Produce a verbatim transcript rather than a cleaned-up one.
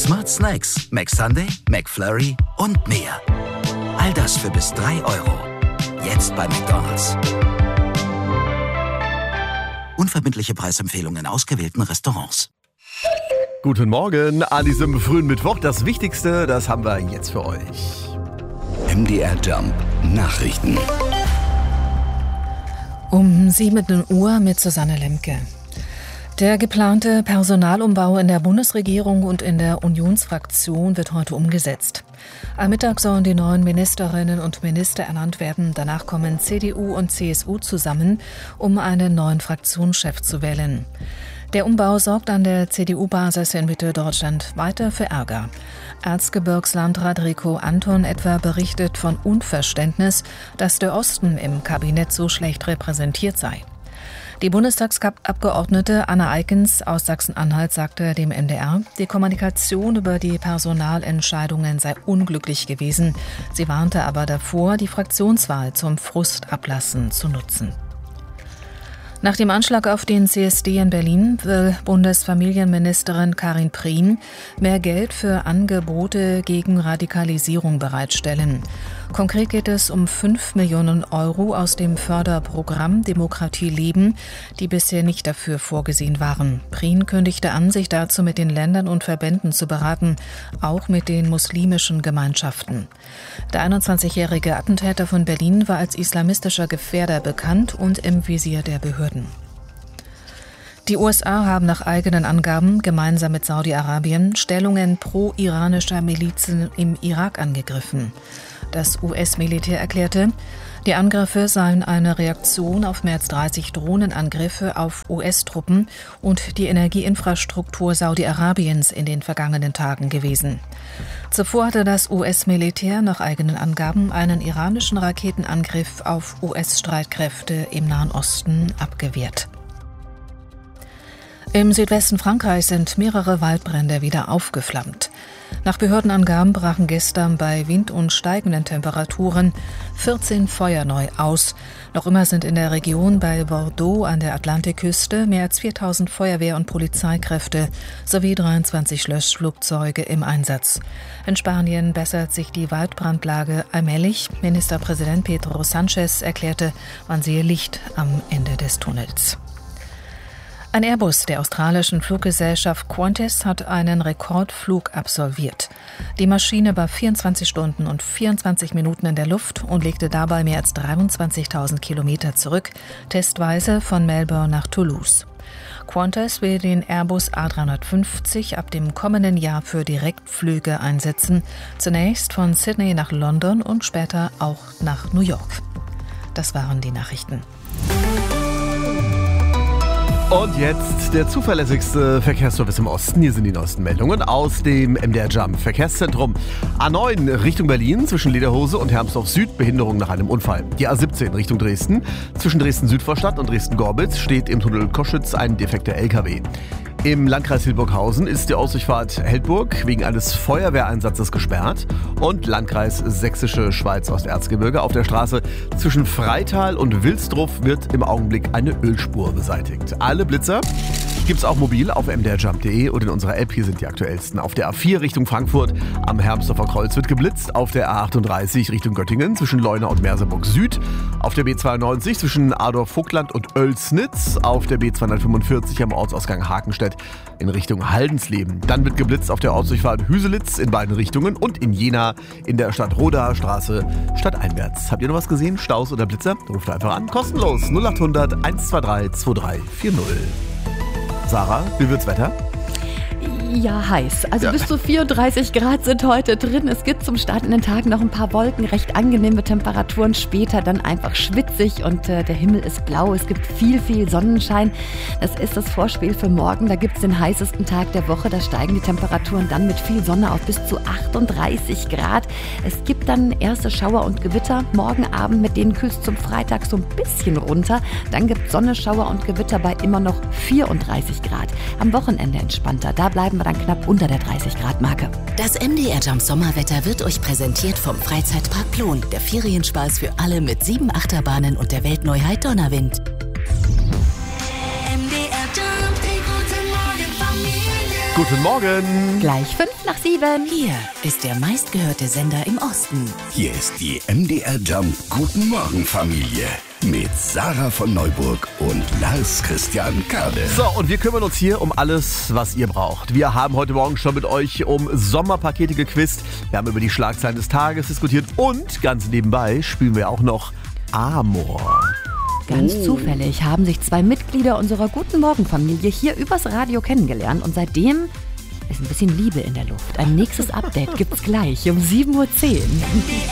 Smart Snacks, McSunday, McFlurry und mehr. All das für bis drei Euro. Jetzt bei McDonald's. Unverbindliche Preisempfehlungen in ausgewählten Restaurants. Guten Morgen an diesem frühen Mittwoch. Das Wichtigste, das haben wir jetzt für euch. M D R Jump Nachrichten. Um sieben Uhr mit Susanne Lemke. Der geplante Personalumbau in der Bundesregierung und in der Unionsfraktion wird heute umgesetzt. Am Mittag sollen die neuen Ministerinnen und Minister ernannt werden. Danach kommen C D U und C S U zusammen, um einen neuen Fraktionschef zu wählen. Der Umbau sorgt an der C D U-Basis in Mitteldeutschland weiter für Ärger. Erzgebirgslandrat Rico Anton etwa berichtet von Unverständnis, dass der Osten im Kabinett so schlecht repräsentiert sei. Die Bundestagsabgeordnete Anna Eickens aus Sachsen-Anhalt sagte dem M D R, die Kommunikation über die Personalentscheidungen sei unglücklich gewesen. Sie warnte aber davor, die Fraktionswahl zum Frustablassen zu nutzen. Nach dem Anschlag auf den C S D in Berlin will Bundesfamilienministerin Karin Prien mehr Geld für Angebote gegen Radikalisierung bereitstellen. Konkret geht es um fünf Millionen Euro aus dem Förderprogramm Demokratie leben, die bisher nicht dafür vorgesehen waren. Prien kündigte an, sich dazu mit den Ländern und Verbänden zu beraten, auch mit den muslimischen Gemeinschaften. Der einundzwanzigjährige Attentäter von Berlin war als islamistischer Gefährder bekannt und im Visier der Behörden. Die U S A haben nach eigenen Angaben gemeinsam mit Saudi-Arabien Stellungen pro-iranischer Milizen im Irak angegriffen. Das U S-Militär erklärte, die Angriffe seien eine Reaktion auf mehr als dreißig Drohnenangriffe auf U S-Truppen und die Energieinfrastruktur Saudi-Arabiens in den vergangenen Tagen gewesen. Zuvor hatte das U S-Militär nach eigenen Angaben einen iranischen Raketenangriff auf U S-Streitkräfte im Nahen Osten abgewehrt. Im Südwesten Frankreichs sind mehrere Waldbrände wieder aufgeflammt. Nach Behördenangaben brachen gestern bei Wind und steigenden Temperaturen vierzehn Feuer neu aus. Noch immer sind in der Region bei Bordeaux an der Atlantikküste mehr als viertausend Feuerwehr- und Polizeikräfte sowie dreiundzwanzig Löschflugzeuge im Einsatz. In Spanien bessert sich die Waldbrandlage allmählich. Ministerpräsident Pedro Sánchez erklärte, man sehe Licht am Ende des Tunnels. Ein Airbus der australischen Fluggesellschaft Qantas hat einen Rekordflug absolviert. Die Maschine war vierundzwanzig Stunden und vierundzwanzig Minuten in der Luft und legte dabei mehr als dreiundzwanzigtausend Kilometer zurück, testweise von Melbourne nach Toulouse. Qantas will den Airbus A dreihundertfünfzig ab dem kommenden Jahr für Direktflüge einsetzen, zunächst von Sydney nach London und später auch nach New York. Das waren die Nachrichten. Und jetzt der zuverlässigste Verkehrsservice im Osten. Hier sind die neuesten Meldungen aus dem M D R Jump Verkehrszentrum. A neun Richtung Berlin zwischen Lederhose und Hermsdorf Süd, Behinderung nach einem Unfall. Die A siebzehn Richtung Dresden zwischen Dresden-Südvorstadt und Dresden-Gorbitz steht im Tunnel Koschütz ein defekter L K W. Im Landkreis Hildburghausen ist die Ausdurchfahrt Heldburg wegen eines Feuerwehreinsatzes gesperrt und Landkreis Sächsische Schweiz-Osterzgebirge auf der Straße zwischen Freital und Wilsdruff wird im Augenblick eine Ölspur beseitigt. Alle Blitzer gibt's auch mobil auf m d r jump punkt d e und in unserer App. Hier sind die aktuellsten. Auf der A vier Richtung Frankfurt am Hermsdorfer Kreuz wird geblitzt. Auf der A achtunddreißig Richtung Göttingen zwischen Leuna und Merseburg Süd. Auf der B zweiundneunzig zwischen Adorf-Vogtland und Oelsnitz. Auf der B zweihundertfünfundvierzig am Ortsausgang Hakenstedt in Richtung Haldensleben. Dann wird geblitzt auf der Ortsdurchfahrt Hüselitz in beiden Richtungen und in Jena in der Stadt-Rodaer Straße stadteinwärts. Habt ihr noch was gesehen? Staus oder Blitzer? Ruft einfach an. Kostenlos null achthundert eins zwei drei zwei drei vier null. Sarah, wie wird's Wetter? Ja, heiß. Also ja. Bis zu vierunddreißig Grad sind heute drin. Es gibt zum Start in den Tagen noch ein paar Wolken, recht angenehme Temperaturen. Später dann einfach schwitzig und äh, der Himmel ist blau. Es gibt viel, viel Sonnenschein. Das ist das Vorspiel für morgen. Da gibt es den heißesten Tag der Woche. Da steigen die Temperaturen dann mit viel Sonne auf bis zu achtunddreißig Grad. Es gibt dann erste Schauer und Gewitter. Morgen Abend mit denen kühlt es zum Freitag so ein bisschen runter. Dann gibt es Sonne, Schauer und Gewitter bei immer noch vierunddreißig Grad. Am Wochenende entspannter. Da bleiben wir dann knapp unter der dreißig Grad Marke. Das M D R Jump Sommerwetter wird euch präsentiert vom Freizeitpark Plon. Der Ferienspaß für alle mit sieben Achterbahnen und der Weltneuheit Donnerwind. M D R Jump, die gute Morgen Familie. Guten Morgen. Gleich fünf nach sieben. Hier ist der meistgehörte Sender im Osten. Hier ist die M D R Jump Guten Morgen Familie mit Sarah von Neuburg und Lars Christian Kade. So, und wir kümmern uns hier um alles, was ihr braucht. Wir haben heute Morgen schon mit euch um Sommerpakete gequizt. Wir haben über die Schlagzeilen des Tages diskutiert und ganz nebenbei spielen wir auch noch Amor. Ganz zufällig haben sich zwei Mitglieder unserer Guten Morgen Familie hier übers Radio kennengelernt und seitdem ist ein bisschen Liebe in der Luft. Ein nächstes Update gibt's gleich um sieben Uhr zehn.